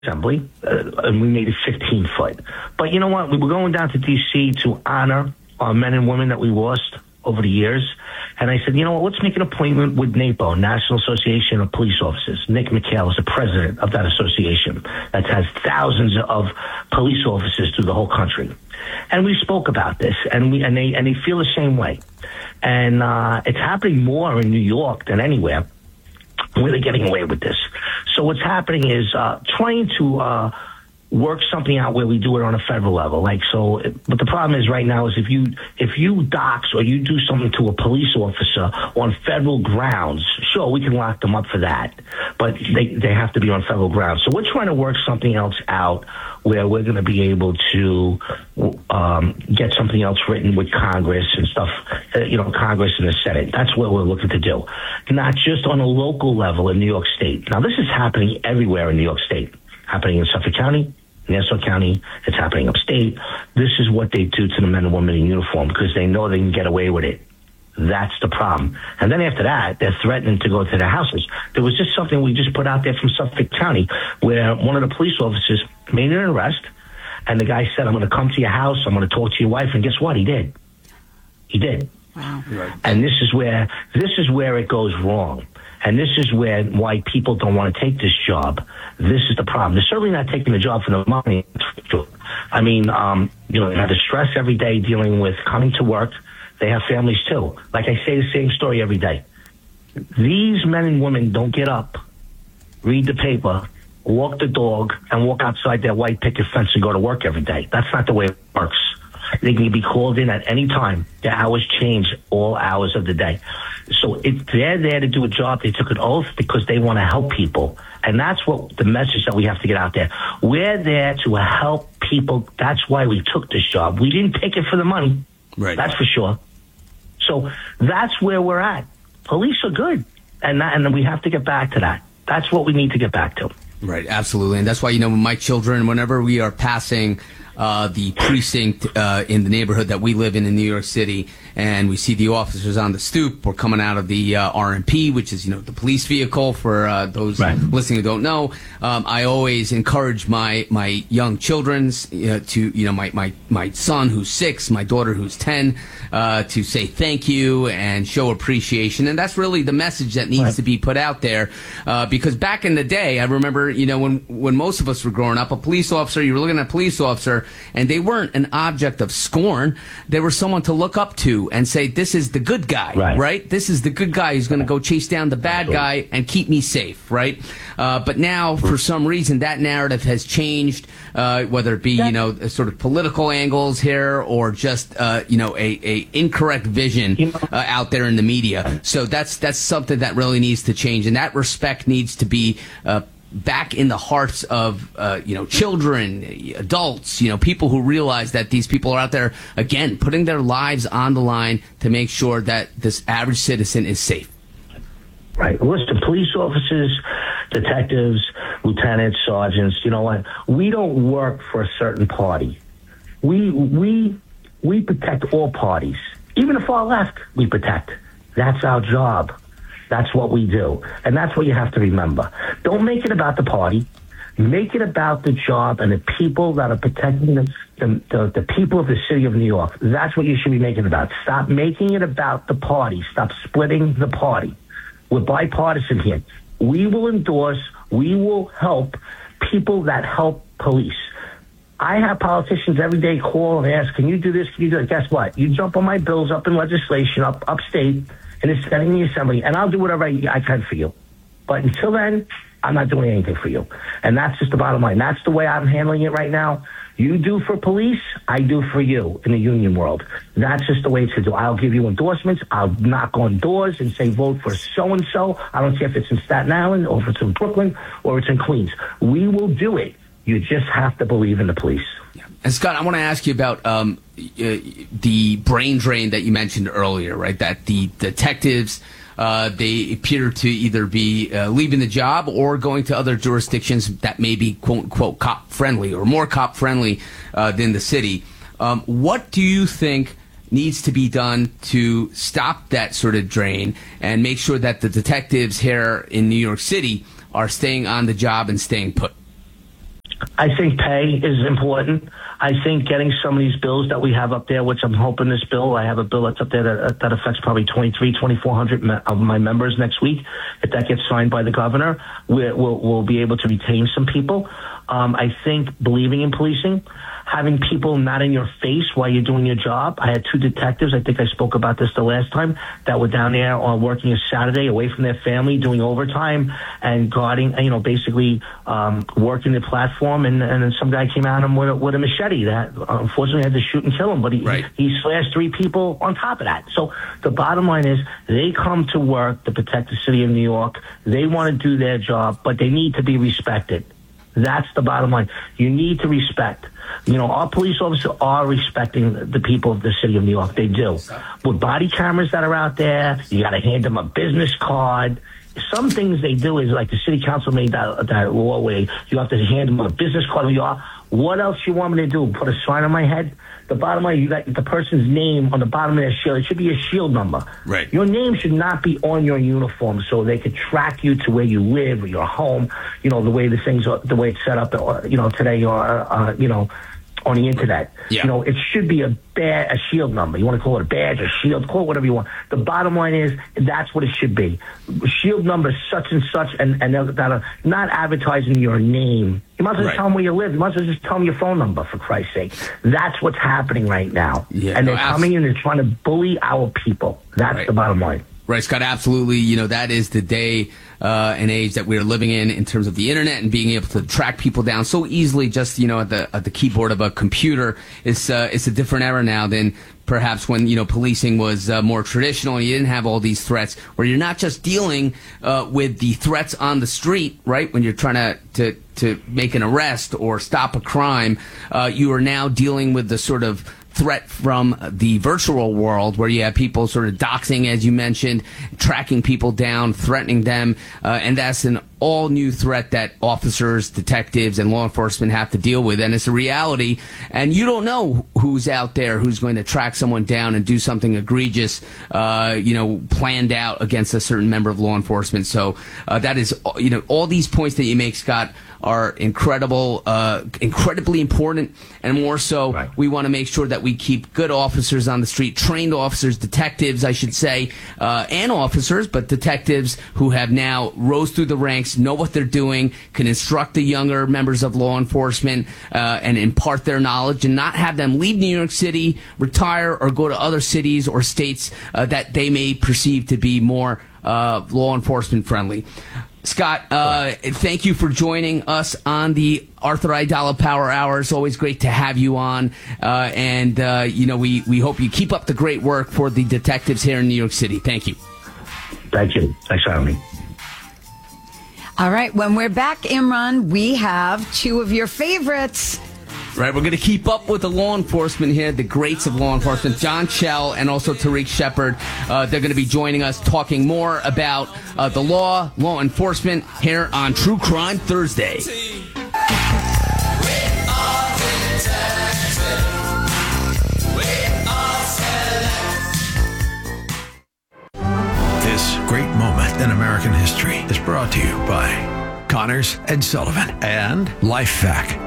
assembly, and we made it 15 foot. But you know what? We were going down to D.C. to honor our men and women that we lost over the years. And I said, you know what? Let's make an appointment with NAPO, National Association of Police Officers. Nick McHale is the president of that association that has thousands of police officers through the whole country. And we spoke about this, and they feel the same way. And it's happening more in New York than anywhere where they're getting away with this. So what's happening is trying to work something out where we do it on a federal level. But the problem is right now is if you dox or you do something to a police officer on federal grounds, sure, we can lock them up for that. But they have to be on federal grounds. So we're trying to work something else out where we're going to be able to get something else written with Congress and stuff, Congress and the Senate. That's what we're looking to do. Not just on a local level in New York State. Now, this is happening everywhere in New York State. Happening in Suffolk County, Nassau County, it's happening upstate. This is what they do to the men and women in uniform because they know they can get away with it. That's the problem. And then after that, they're threatening to go to their houses. There was just something we just put out there from Suffolk County where one of the police officers made an arrest, and the guy said, I'm going to come to your house, I'm going to talk to your wife, and guess what? He did. He did. Wow. Right. And this is where it goes wrong. And this is why people don't want to take this job. This is the problem. They're certainly not taking the job for the money. I mean, they have the stress every day dealing with coming to work. They have families too. Like I say the same story every day. These men and women don't get up, read the paper, walk the dog, and walk outside their white picket fence and go to work every day. That's not the way it works. They can be called in at any time. Their hours change all hours of the day. So they're there to do a job. They took an oath because they want to help people. And that's what the message that we have to get out there. We're there to help people. That's why we took this job. We didn't take it for the money. Right. That's for sure. So that's where we're at. Police are good. And we have to get back to that. That's what we need to get back to. Right, absolutely. And that's why, my children, whenever we are passing the precinct in the neighborhood that we live in New York City, and we see the officers on the stoop or coming out of the RMP, which is, the police vehicle for those listening who don't know, I always encourage my young children to, my son who's 6, my daughter who's 10, to say thank you and show appreciation. And that's really the message that needs to be put out there. Because back in the day, I remember, when most of us were growing up, a police officer, you were looking at a police officer, and they weren't an object of scorn. They were someone to look up to and say, this is the good guy, right? This is the good guy who's going to go chase down the bad guy and keep me safe, right? But now, for some reason, that narrative has changed, whether it be, sort of political angles here or just, a incorrect vision out there in the media. So that's something that really needs to change, and that respect needs to be back in the hearts of, children, adults, people who realize that these people are out there, again, putting their lives on the line to make sure that this average citizen is safe. Right. Listen, police officers, detectives, lieutenants, sergeants, you know what? We don't work for a certain party. We protect all parties. Even the far left, we protect. That's our job. That's what we do. And that's what you have to remember. Don't make it about the party. Make it about the job and the people that are protecting the people of the city of New York. That's what you should be making it about. Stop making it about the party. Stop splitting the party. We're bipartisan here. We will endorse, we will help people that help police. I have politicians every day call and ask, can you do this? Can you do that? Guess what? You jump on my bills up in legislation, upstate, and it's in the assembly, and I'll do whatever I can for you. But until then, I'm not doing anything for you. And that's just the bottom line. That's the way I'm handling it right now. You do for police, I do for you in the union world. That's just the way to do. I'll give you endorsements. I'll knock on doors and say, vote for so-and-so. I don't care if it's in Staten Island or if it's in Brooklyn or it's in Queens. We will do it. You just have to believe in the police. And Scott, I want to ask you about the brain drain that you mentioned earlier, right? That the detectives, they appear to either be leaving the job or going to other jurisdictions that may be, quote unquote, cop friendly or more cop friendly than the city. What do you think needs to be done to stop that sort of drain and make sure that the detectives here in New York City are staying on the job and staying put? I think pay is important. I think getting some of these bills that we have up there, which I'm hoping this bill, I have a bill that's up there that affects probably 2,400 of my members next week. If that gets signed by the governor, we'll be able to retain some people. I think believing in policing, having people not in your face while you're doing your job. I had 2 detectives, I think I spoke about this the last time, that were down there working a Saturday away from their family, doing overtime and guarding, basically working the platform. And then some guy came at him with a machete that unfortunately had to shoot and kill him. But he slashed 3 people on top of that. So the bottom line is they come to work to protect the city of New York. They want to do their job, but they need to be respected. That's the bottom line. You need to respect. Our police officers are respecting the people of the city of New York. They do. With body cameras that are out there, you got to hand them a business card. Some things they do is like the city council made that law where you have to hand them a business card. What else you want me to do? Put a sign on my head? The bottom line, you got the person's name on the bottom of their shield. It should be a shield number. Right. Your name should not be on your uniform so they could track you to where you live or your home. The way the way it's set up, today or, on the internet. Yeah. It should be a shield number. You want to call it a badge, a shield, call it whatever you want. The bottom line is that's what it should be. Shield number such and such, and that are not advertising your name. You might as well tell them where you live. You might as well just tell them your phone number, for Christ's sake. That's what's happening right now. Yeah, and they're coming in and trying to bully our people. That's the bottom line. Right, Scott, absolutely. That is the day and age that we're living in terms of the internet and being able to track people down so easily just, at the keyboard of a computer. It's a different era now than perhaps when, policing was more traditional and you didn't have all these threats where you're not just dealing with the threats on the street, right? When you're trying to make an arrest or stop a crime, you are now dealing with the sort of threat from the virtual world where you have people sort of doxing, as you mentioned, tracking people down, threatening them, and that's an all new threat that officers, detectives, and law enforcement have to deal with, and it's a reality, and you don't know who's out there who's going to track someone down and do something egregious, planned out against a certain member of law enforcement. So that is, all these points that you make, Scott, are incredibly important, and more so, we want to make sure that we keep good officers on the street, trained officers, detectives, I should say, and officers, but detectives who have now rose through the ranks, know what they're doing, can instruct the younger members of law enforcement and impart their knowledge, and not have them leave New York City, retire, or go to other cities or states that they may perceive to be more law enforcement friendly. Scott, thank you for joining us on the Arthur Aidala Power Hour. It's always great to have you on. We hope you keep up the great work for the detectives here in New York City. Thank you. Thank you. Thanks for having me. All right. When we're back, Imran, we have 2 of your favorites. Right, we're going to keep up with the law enforcement here, the greats of law enforcement, John Chell and also Tariq Shepard. They're going to be joining us talking more about the law enforcement here on True Crime Thursday. This great moment in American history is brought to you by Connors and Sullivan and LifeVac.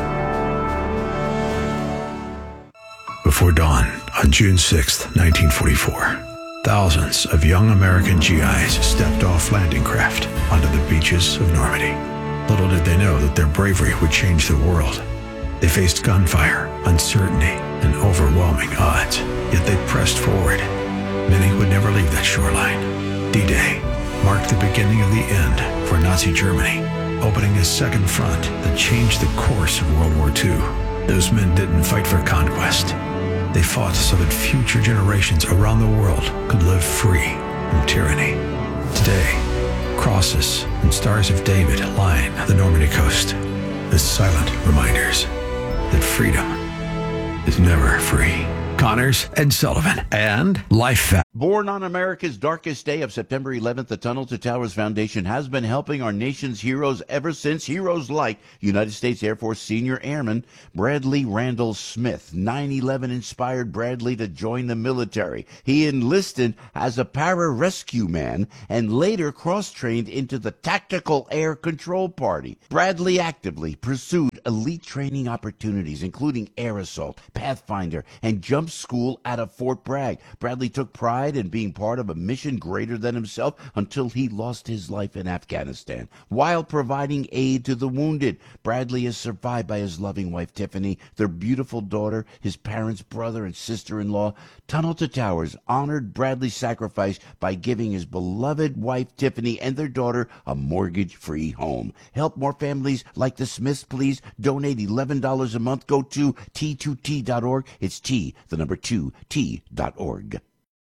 Before dawn on June 6, 1944, thousands of young American GIs stepped off landing craft onto the beaches of Normandy. Little did they know that their bravery would change the world. They faced gunfire, uncertainty, and overwhelming odds, yet they pressed forward. Many would never leave that shoreline. D-Day marked the beginning of the end for Nazi Germany, opening a second front that changed the course of World War II. Those men didn't fight for conquest. They fought so that future generations around the world could live free from tyranny. Today, crosses and stars of David line the Normandy coast as silent reminders that freedom is never free. Connors and Sullivan, and Life Fact. Born on America's darkest day of September 11th, the Tunnel to Towers Foundation has been helping our nation's heroes ever since. Heroes like United States Air Force Senior Airman Bradley Randall Smith. 9/11 inspired Bradley to join the military. He enlisted as a pararescue man and later cross-trained into the Tactical Air Control Party. Bradley actively pursued elite training opportunities, including air assault, Pathfinder, and jump school out of Fort Bragg. Bradley took pride in being part of a mission greater than himself until he lost his life in Afghanistan. While providing aid to the wounded, Bradley is survived by his loving wife, Tiffany, their beautiful daughter, his parents, brother, and sister-in-law. Tunnel to Towers honored Bradley's sacrifice by giving his beloved wife, Tiffany, and their daughter a mortgage-free home. Help more families like the Smiths, please. Donate $11 a month. Go to T2T.org. It's T2T.org.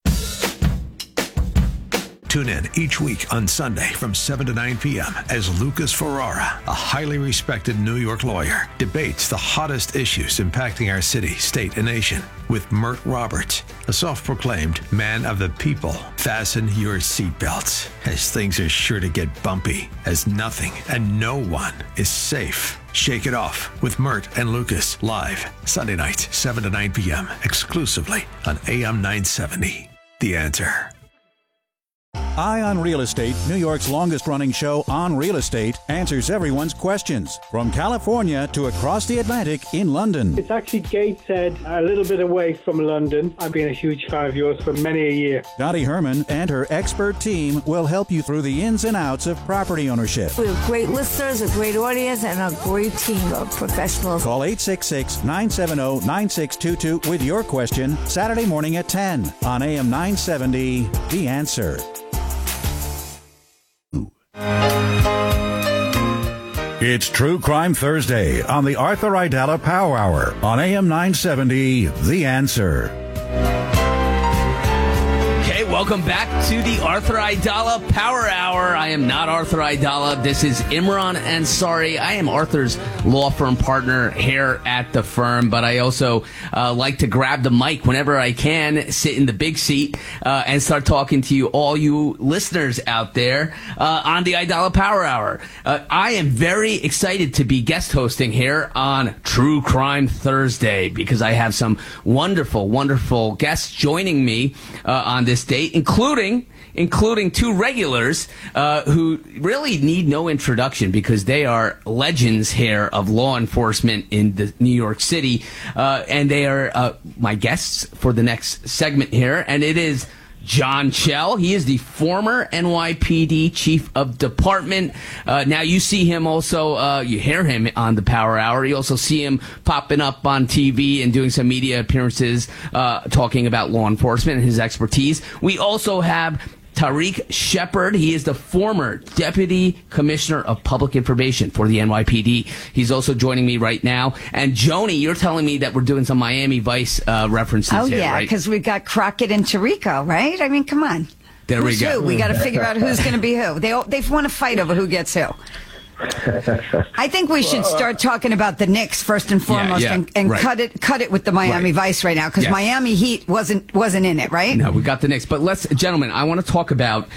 Tune in each week on Sunday from 7 to 9 p.m. as Lucas Ferrara, a highly respected New York lawyer, debates the hottest issues impacting our city, state, and nation with Mert Roberts, a self-proclaimed man of the people. Fasten your seatbelts, as things are sure to get bumpy, as nothing and no one is safe. Shake It Off with Mert and Lucas, live Sunday nights, 7 to 9 p.m., exclusively on AM 970. The Answer. Eye on Real Estate, New York's longest-running show on real estate, answers everyone's questions. From California to across the Atlantic in London. It's actually Gateshead, a little bit away from London. I've been a huge fan of yours for many a year. Dottie Herman and her expert team will help you through the ins and outs of property ownership. We have great listeners, a great audience, and a great team of professionals. Call 866-970-9622 with your question Saturday morning at 10 on AM 970, The Answer. It's True Crime Thursday on the Arthur Aidala Power Hour on AM 970, The Answer. Okay, welcome back to the Arthur Aidala Power Hour. I am not Arthur Aidala. This is Imran Ansari. I am Arthur's law firm partner here at the firm, but I also like to grab the mic whenever I can, sit in the big seat, and start talking to you, all you listeners out there, on the Aidala Power Hour. I am very excited to be guest hosting here on True Crime Thursday because I have some wonderful, wonderful guests joining me on this date, including two regulars who really need no introduction because they are legends here of law enforcement in the New York City, and they are my guests for the next segment here, and it is John Chell. He is the former NYPD Chief of Department. Now you see him also, you hear him on the Power Hour. You also see him popping up on TV and doing some media appearances, talking about law enforcement and his expertise. We also have Tariq Shepard. He is the former Deputy Commissioner of Public Information for the NYPD. He's also joining me right now. And Joni, you're telling me that we're doing some Miami Vice references here, right? Oh, yeah, because we've got Crockett and Tarico, right? I mean, come on. There we go. We got to figure out who's going to be who. They want to fight over who gets who. I think we should start talking about the Knicks first and foremost, and right. cut it with the Miami Vice right now, because Miami Heat wasn't in it, right? No, we got the Knicks, but gentlemen, I want to talk about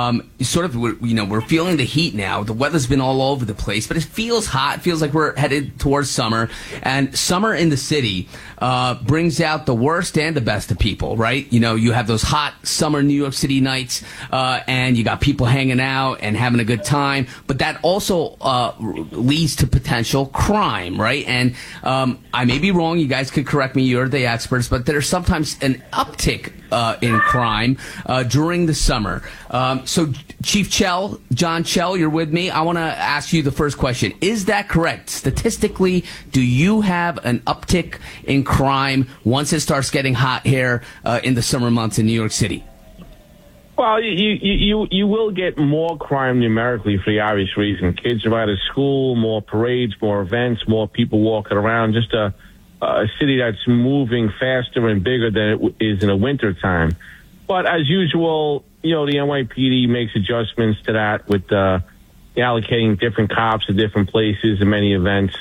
we're feeling the heat now. The weather's been all over the place, but it feels hot. It feels like we're headed towards summer, and summer in the city brings out the worst and the best of people, right? You know, you have those hot summer New York City nights, and you got people hanging out and having a good time, but that also leads to potential crime, right? And I may be wrong. You guys could correct me. You're the experts, but there's sometimes an uptick in crime during the summer. So, Chief Chell, John Chell, you're with me. I want to ask you the first question. Is that correct? Statistically, do you have an uptick in crime once it starts getting hot here in the summer months in New York City? Well, you will get more crime numerically for the obvious reason. Kids are out of school, more parades, more events, more people walking around. Just a city that's moving faster and bigger than it is in the winter time. But as usual, the NYPD makes adjustments to that with allocating different cops to different places and many events.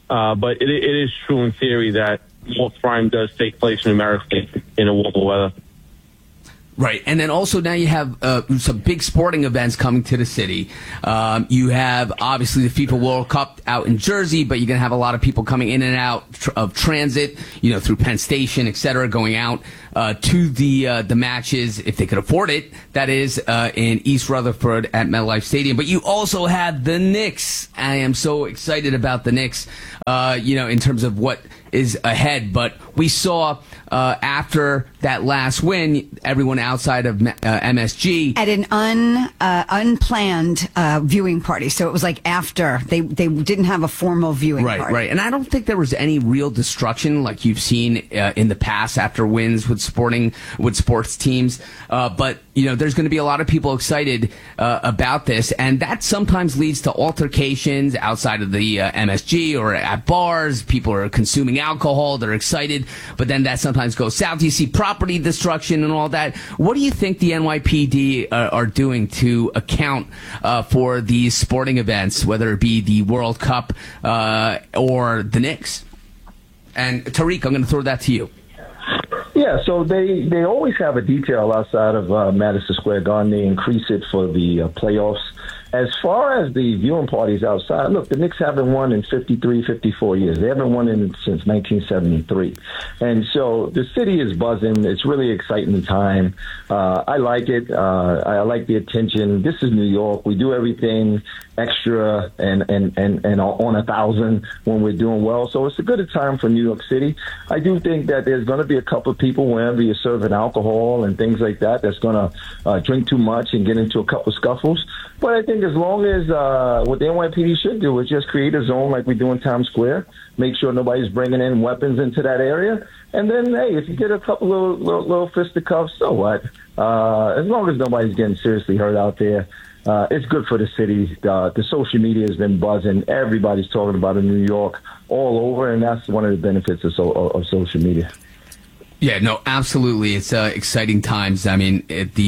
But it is true in theory that more crime does take place numerically in a warmer weather. Right, and then also now you have some big sporting events coming to the city. You have, obviously, the FIFA World Cup out in Jersey, but you're going to have a lot of people coming in and out of transit, through Penn Station, et cetera, going out to the matches, if they could afford it, that is, in East Rutherford at MetLife Stadium. But you also have the Knicks. I am so excited about the Knicks, in terms of what is ahead. But we saw after that last win, everyone outside of MSG at an unplanned viewing party. So it was like after they didn't have a formal viewing party. Right. And I don't think there was any real destruction like you've seen in the past after wins with sports teams. But there's going to be a lot of people excited about this, and that sometimes leads to altercations outside of the MSG or at bars. People are consuming alcohol, they're excited, but then that sometimes goes south. You see property destruction and all that. What do you think the NYPD are doing to account for these sporting events, whether it be the World Cup or the Knicks? And Tariq, I'm going to throw that to you. Yeah, so they always have a detail outside of Madison Square Garden. They increase it for the playoffs. As far as the viewing parties outside, look, the Knicks haven't won in 53, 54 years. They haven't won since 1973. And so the city is buzzing. It's really exciting time. I like it. I like the attention. This is New York. We do everything extra and on 1,000 when we're doing well. So it's a good time for New York City. I do think that there's going to be a couple of people whenever you're serving alcohol and things like that that's going to drink too much and get into a couple scuffles. But I think as long as what the NYPD should do is just create a zone like we do in Times Square, make sure nobody's bringing in weapons into that area, and then, hey, if you get a couple little fisticuffs, so what? As long as nobody's getting seriously hurt out there, it's good for the city. The social media has been buzzing. Everybody's talking about it in New York all over, and that's one of the benefits of social media. Yeah, no, absolutely. It's exciting times. I mean,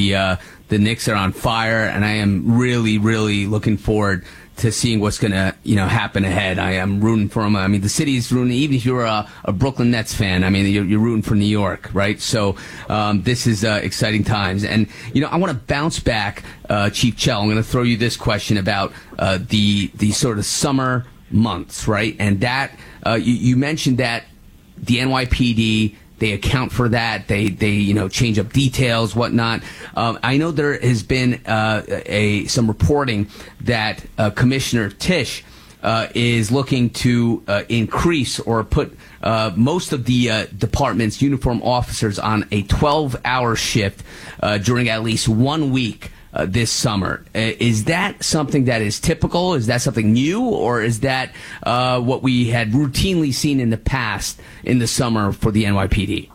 the Knicks are on fire, and I am really, really looking forward to seeing what's going to, happen ahead. I am rooting for them. I mean, the city's rooting, even if you're a Brooklyn Nets fan. I mean, you're rooting for New York, right? So this is exciting times. And, I want to bounce back, Chief Chell. I'm going to throw you this question about the sort of summer months, right? And that you mentioned that the NYPD, they account for that. They change up details, whatnot. I know there has been some reporting that Commissioner Tisch is looking to increase or put most of the department's uniformed officers on a 12-hour shift during at least 1 week this summer. Is that something that is typical? Is that something new? Or is that what we had routinely seen in the past in the summer for the NYPD?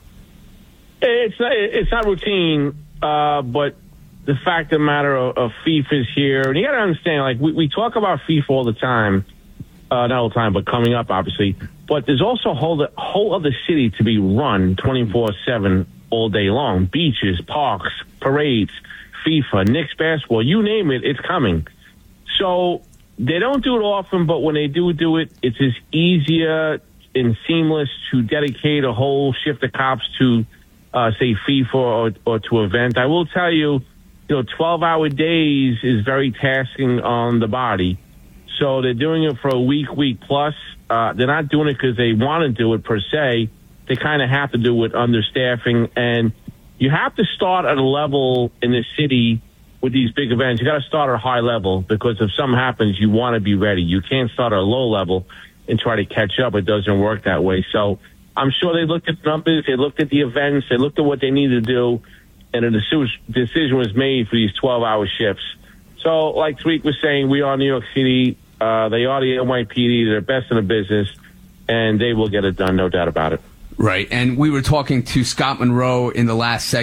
It's not routine, but the fact of the matter of FIFA is here. And you got to understand, like, we talk about FIFA all the time. Not all the time, but coming up, obviously. But there's also a whole other city to be run 24/7 all day long. Beaches, parks, parades, FIFA, Knicks basketball, you name it, it's coming. So they don't do it often, but when they do it, it's as easier and seamless to dedicate a whole shift of cops to, say, FIFA or to event. I will tell you, 12-hour days is very taxing on the body. So they're doing it for a week plus. They're not doing it because they want to do it per se. They kind of have to do it understaffing, and you have to start at a level in the city with these big events. You got to start at a high level because if something happens, you want to be ready. You can't start at a low level and try to catch up. It doesn't work that way. So I'm sure they looked at the numbers, they looked at the events, they looked at what they needed to do, and a decision was made for these 12-hour shifts. So like Tariq was saying, we are New York City. They are the NYPD. They're best in the business, and they will get it done, no doubt about it. Right, and we were talking to Scott Monroe in the last segment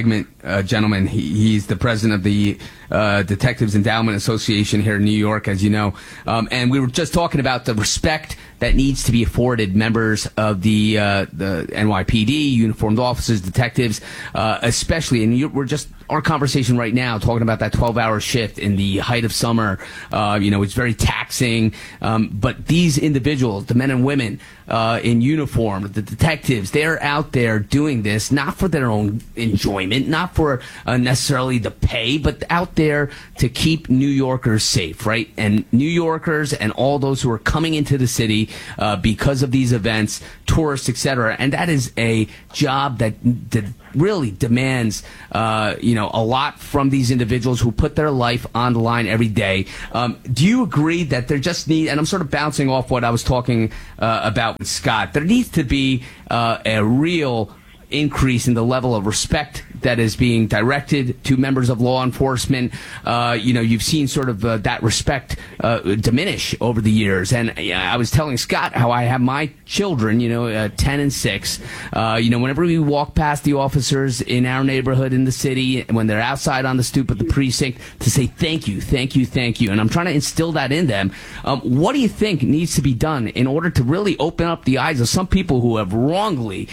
gentleman. He's the president of the Detectives Endowment Association here in New York, as you know. And we were just talking about the respect that needs to be afforded members of the NYPD, uniformed officers, detectives, especially. And we're just our conversation right now talking about that 12-hour shift in the height of summer. It's very taxing. But these individuals, the men and women in uniform, the detectives, they're out there doing this not for their own enjoyment, not for necessarily the pay, but out there to keep New Yorkers safe, right? And New Yorkers and all those who are coming into the city because of these events, tourists, etc. And that is a job that really demands, a lot from these individuals who put their life on the line every day. Do you agree that there just need, and I'm sort of bouncing off what I was talking about with Scott, there needs to be a real increase in the level of respect that is being directed to members of law enforcement. You've seen sort of that respect diminish over the years. And I was telling Scott how I have my children, 10 and 6. Whenever we walk past the officers in our neighborhood in the city, when they're outside on the stoop of the precinct, to say thank you, thank you, thank you. And I'm trying to instill that in them. What do you think needs to be done in order to really open up the eyes of some people who have wrongly,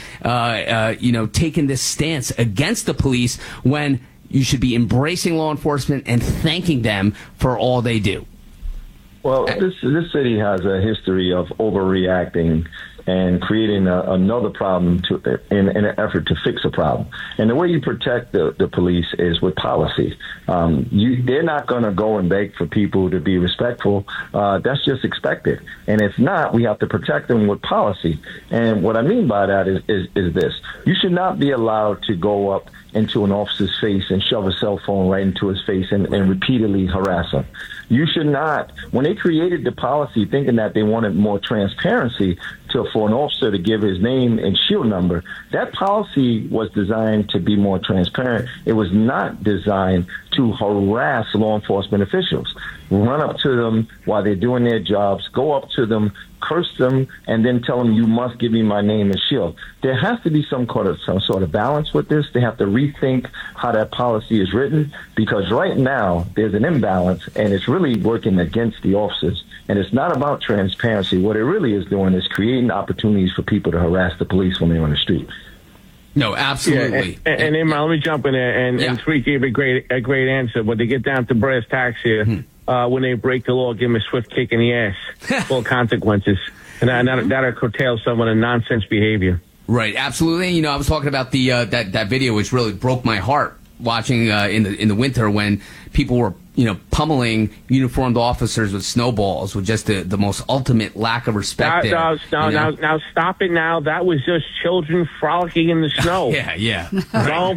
taken this stance against the police, when you should be embracing law enforcement and thanking them for all they do? Well, this city has a history of overreacting and creating another problem in an effort to fix a problem. And the way you protect the police is with policy. They're not going to go and beg for people to be respectful. That's just expected. And if not, we have to protect them with policy. And what I mean by that is this. You should not be allowed to go up into an officer's face and shove a cell phone right into his face and repeatedly harass him. You should not. When they created the policy thinking that they wanted more transparency for an officer to give his name and shield number, that policy was designed to be more transparent. It was not designed to harass law enforcement officials. Run up to them while they're doing their jobs, go up to them, curse them, and then tell them, you must give me my name and shield. There has to be some sort of balance with this. They have to rethink how that policy is written, because right now there's an imbalance and it's really working against the officers. And it's not about transparency. What it really is doing is creating opportunities for people to harass the police when they're on the street. No, absolutely. Yeah, and let me jump in there. And Tariq gave a great answer. When they get down to brass tacks here, when they break the law, give them a swift kick in the ass, full consequences. And that'll curtail someone of nonsense behavior. Right, absolutely. I was talking about the that video, which really broke my heart, watching in the winter when people were pummeling uniformed officers with snowballs, with just the most ultimate lack of respect. Now stop it now. That was just children frolicking in the snow. Yeah. No,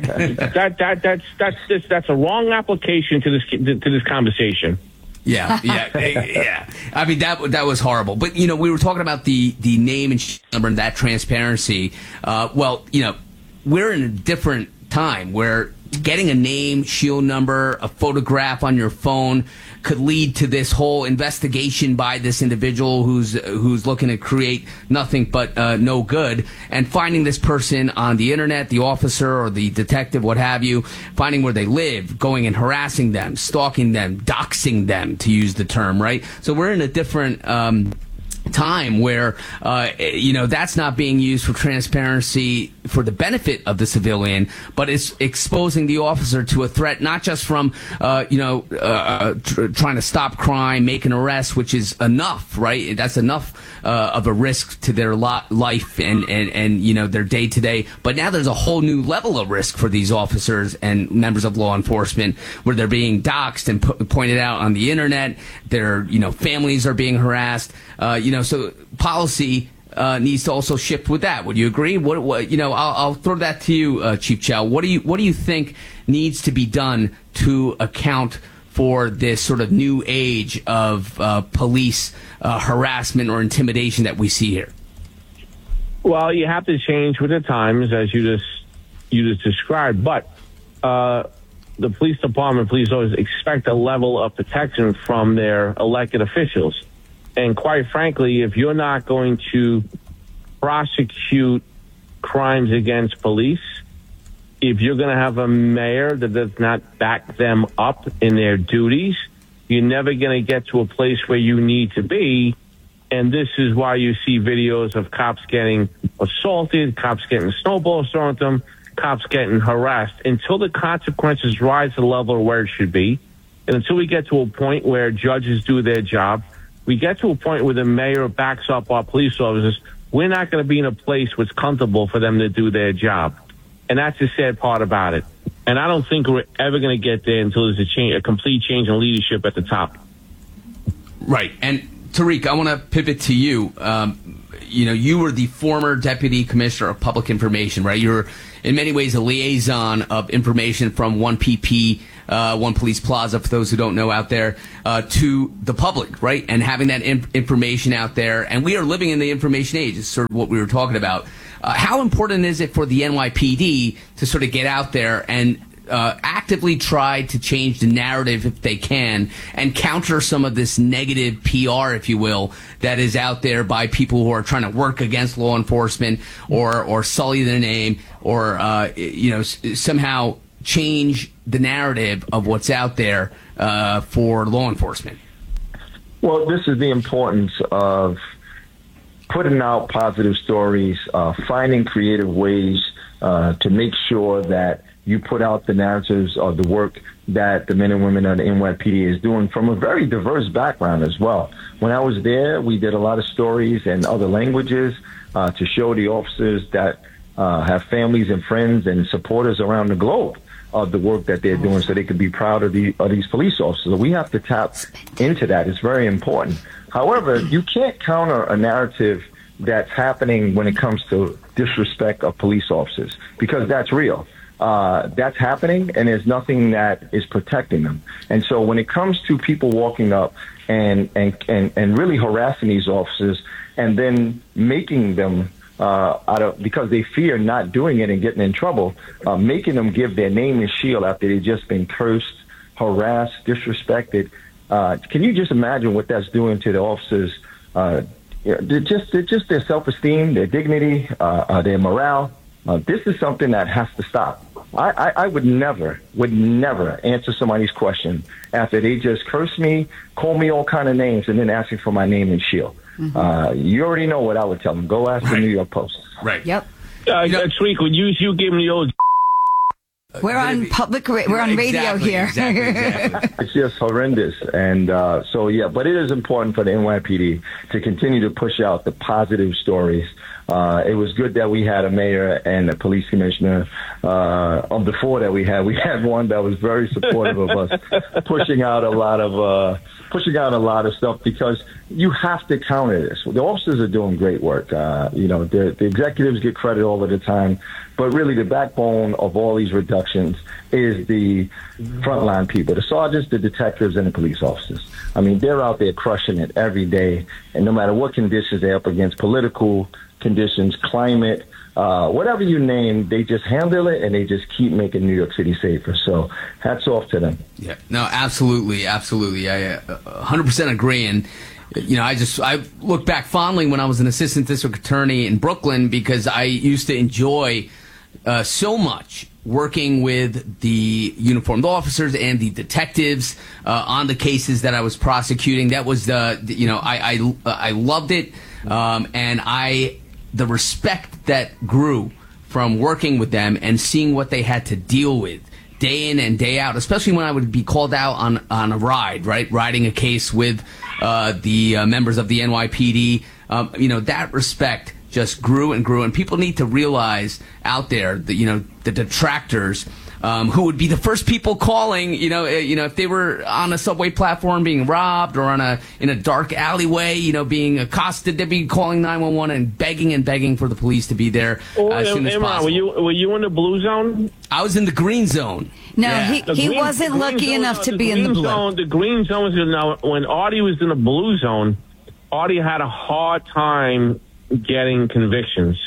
that's a wrong application to this conversation. Yeah. I mean, that was horrible. But we were talking about the name and number and that transparency. We're in a different time where getting a name, shield number, a photograph on your phone could lead to this whole investigation by this individual who's looking to create nothing but no good, and finding this person on the internet, the officer or the detective, what have you, finding where they live, going and harassing them, stalking them, doxing them, to use the term, right? So we're in a different time where that's not being used for transparency for the benefit of the civilian, but it's exposing the officer to a threat, not just from trying to stop crime, make an arrest, which is enough, right? That's enough of a risk to their life and their day to day. But now there's a whole new level of risk for these officers and members of law enforcement, where they're being doxed and pointed out on the internet. Their families are being harassed. So policy needs to also shift with that. Would you agree? I'll throw that to you, Chief Chow. What do you think needs to be done to account for this sort of new age of police harassment or intimidation that we see here? Well, you have to change with the times, as you just described. But the police department, police always expect a level of protection from their elected officials. And quite frankly, if you're not going to prosecute crimes against police, if you're going to have a mayor that does not back them up in their duties, you're never going to get to a place where you need to be. And this is why you see videos of cops getting assaulted, cops getting snowballs thrown at them, cops getting harassed. Until the consequences rise to the level where it should be, and until we get to a point where judges do their job, we get to a point where the mayor backs up our police officers, we're not going to be in a place where it's comfortable for them to do their job. And that's the sad part about it. And I don't think we're ever going to get there until there's a complete change in leadership at the top. Right. And Tariq, I want to pivot to you. You were the former deputy commissioner of public information, right? You're in many ways a liaison of information from 1PP, One Police Plaza, for those who don't know out there, to the public, right? And having that information out there. And we are living in the information age. It's sort of what we were talking about. How important is it for the NYPD to sort of get out there and actively try to change the narrative if they can and counter some of this negative PR, if you will, that is out there by people who are trying to work against law enforcement or sully their name or, somehow change the narrative of what's out there for law enforcement? Well, this is the importance of putting out positive stories, finding creative ways to make sure that you put out the narratives of the work that the men and women of the NYPD is doing from a very diverse background as well. When I was there, we did a lot of stories in other languages to show the officers that have families and friends and supporters around the globe of the work that they're doing so they could be proud of these police officers. We have to tap into that. It's very important. However, you can't counter a narrative that's happening when it comes to disrespect of police officers, because that's real. That's happening, and there's nothing that is protecting them. And so when it comes to people walking up and really harassing these officers and then making them because they fear not doing it and getting in trouble, making them give their name and shield after they've just been cursed, harassed, disrespected. Can you just imagine what that's doing to the officers? Just their self-esteem, their dignity, their morale. This is something that has to stop. I would never answer somebody's question after they just curse me, call me all kind of names, and then asking for my name and shield. Mm-hmm. You already know what I would tell them. Go ask the New York Post. Right. Yep. Tariq, when you give me the old... We're on public. We're on radio here. Exactly. It's just horrendous, and but it is important for the NYPD to continue to push out the positive stories. It was good that we had a mayor and a police commissioner. Of the four that we had one that was very supportive of us, pushing out a lot of stuff, because you have to counter this. The officers are doing great work. The executives get credit all of the time, but really the backbone of all these reductions is the frontline people, the sergeants, the detectives, and the police officers. I mean, they're out there crushing it every day, and no matter what conditions they're up against, political conditions, climate, whatever you name, they just handle it, and they just keep making New York City safer. So hats off to them. Yeah, no, absolutely. I 100% agree. And I look back fondly when I was an assistant district attorney in Brooklyn, because I used to enjoy so much working with the uniformed officers and the detectives on the cases that I was prosecuting. That was I loved it, and the respect that grew from working with them and seeing what they had to deal with day in and day out, especially when I would be called out on a ride, right? Riding a case with the members of the NYPD. That respect just grew and grew. And people need to realize out there that, the detractors, who would be the first people calling, if they were on a subway platform being robbed or in a dark alleyway, being accosted, they'd be calling 911 and begging for the police to be there as soon as possible. Were you in the blue zone? I was in the green zone. No, he wasn't lucky enough to be in the blue zone. The green zone was when Artie was in the blue zone. Artie had a hard time getting convictions.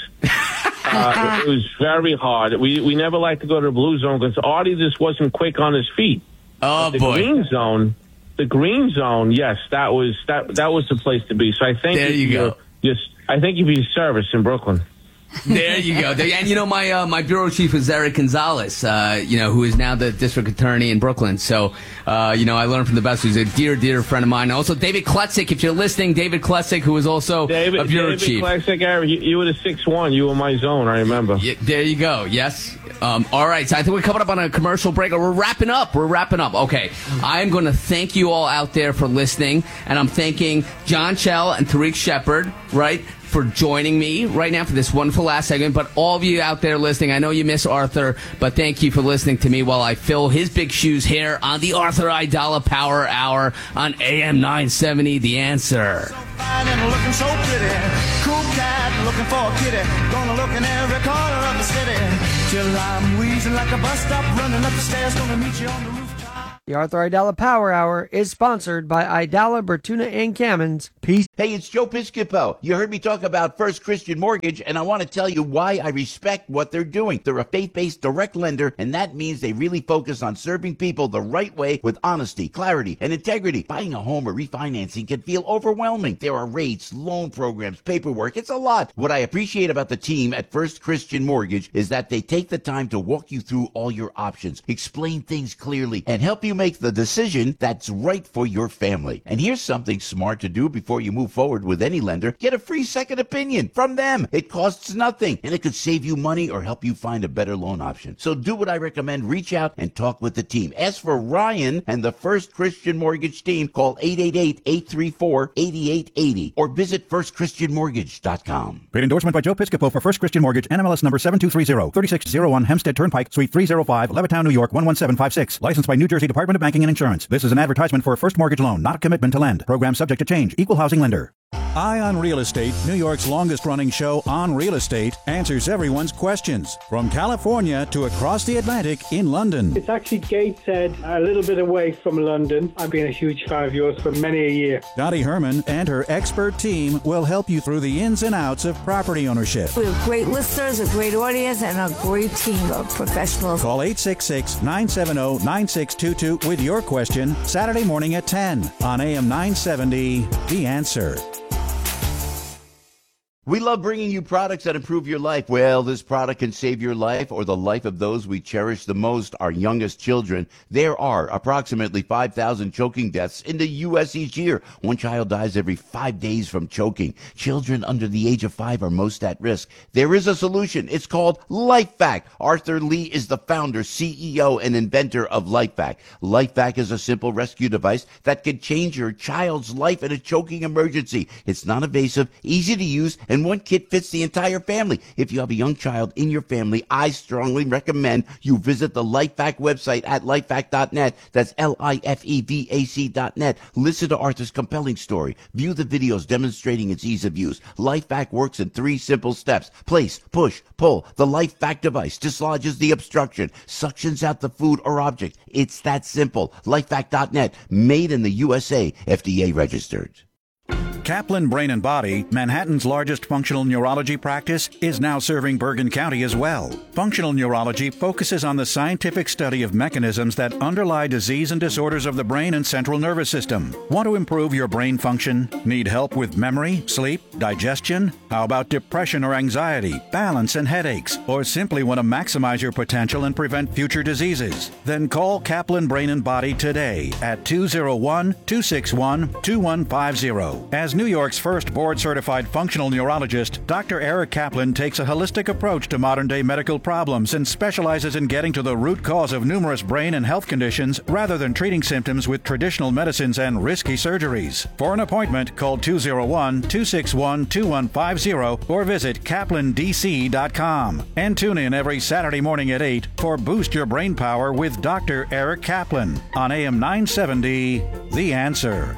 It was very hard. We never liked to go to the blue zone because Artie just wasn't quick on his feet. Oh, the boy. The green zone, yes, that was the place to be. So I thank there you go. I thank you for your service in Brooklyn. There you go. And, my bureau chief is Eric Gonzalez, who is now the district attorney in Brooklyn. So, I learned from the best. Who's a dear, dear friend of mine. Also, David Kletsik, if you're listening, David Kletsik, who is also a bureau chief. David Kletsik, you were the 6'1". You were my zone, I remember. Yeah, there you go. Yes. All right. So I think we're coming up on a commercial break. We're wrapping up. Okay. I'm going to thank you all out there for listening. And I'm thanking John Chell and Tariq Shepard, right, for joining me right now for this wonderful last segment. But all of you out there listening, I know you miss Arthur, but thank you for listening to me while I fill his big shoes here on the Arthur Aidala Power Hour on AM 970, The Answer. So fine and looking so pretty. Cool cat looking for a kitty. Gonna look in every corner of the city. Till I'm wheezing like a bus stop, running up the stairs. Gonna meet you on the rooftop. The Arthur Aidala Power Hour is sponsored by Aidala, Bertuna, and Kamins. Peace. Hey, it's Joe Piscopo. You heard me talk about First Christian Mortgage, and I want to tell you why I respect what they're doing. They're a faith-based direct lender, and that means they really focus on serving people the right way with honesty, clarity, and integrity. Buying a home or refinancing can feel overwhelming. There are rates, loan programs, paperwork. It's a lot. What I appreciate about the team at First Christian Mortgage is that they take the time to walk you through all your options, explain things clearly, and help you make the decision that's right for your family. And here's something smart to do before you move forward with any lender. Get a free second opinion from them. It costs nothing, and it could save you money or help you find a better loan option. So do what I recommend. Reach out and talk with the team. Ask for Ryan and the First Christian Mortgage team. Call 888-834-8880 or visit firstchristianmortgage.com. Paid endorsement by Joe Piscopo for First Christian Mortgage, NMLS number 7230, 3601 Hempstead Turnpike, Suite 305, Levittown, New York 11756. Licensed by New Jersey Department of Banking and Insurance. This is an advertisement for a first mortgage loan, not a commitment to lend. Program subject to change. Equal housing lender. Eye on Real Estate, New York's longest-running show on real estate, answers everyone's questions. From California to across the Atlantic in London. It's actually Gateshead, a little bit away from London. I've been a huge fan of yours for many a year. Dottie Herman and her expert team will help you through the ins and outs of property ownership. We have great listeners, a great audience, and a great team of professionals. Call 866-970-9622 with your question Saturday morning at 10 on AM 970, The Answer. We love bringing you products that improve your life. Well, this product can save your life or the life of those we cherish the most, our youngest children. There are approximately 5,000 choking deaths in the U.S. each year. One child dies every 5 days from choking. Children under the age of 5 are most at risk. There is a solution. It's called LifeVac. Arthur Lee is the founder, CEO, and inventor of LifeVac. LifeVac is a simple rescue device that can change your child's life in a choking emergency. It's non-invasive, easy to use, and one kit fits the entire family. If you have a young child in your family, I strongly recommend you visit the LifeVac website at lifevac.net. That's LIFEVAC.net. Listen to Arthur's compelling story. View the videos demonstrating its ease of use. LifeVac works in 3 simple steps. Place, push, pull. The LifeVac device dislodges the obstruction, suctions out the food or object. It's that simple. LifeVac.net. Made in the USA. FDA registered. Kaplan Brain and Body, Manhattan's largest functional neurology practice, is now serving Bergen County as well. Functional neurology focuses on the scientific study of mechanisms that underlie disease and disorders of the brain and central nervous system. Want to improve your brain function? Need help with memory, sleep, digestion? How about depression or anxiety, balance and headaches? Or simply want to maximize your potential and prevent future diseases? Then call Kaplan Brain and Body today at 201-261-2150. As New York's first board-certified functional neurologist, Dr. Eric Kaplan takes a holistic approach to modern-day medical problems and specializes in getting to the root cause of numerous brain and health conditions rather than treating symptoms with traditional medicines and risky surgeries. For an appointment, call 201-261-2150 or visit kaplandc.com. And tune in every Saturday morning at 8 for Boost Your Brain Power with Dr. Eric Kaplan on AM 970, The Answer.